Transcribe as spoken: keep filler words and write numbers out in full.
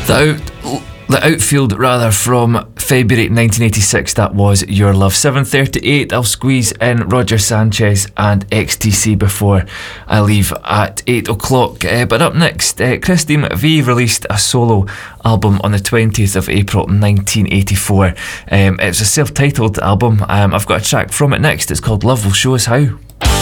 The out, the outfield rather from February nineteen eighty-six, that was Your Love. seven thirty-eight, I'll squeeze in Roger Sanchez and X T C before I leave at eight o'clock. Uh, but up next, uh, Christine McVie released a solo album on the twentieth of April nineteen eighty-four. Um, it's a self-titled album. Um, I've got a track from it next. It's called Love Will Show Us How.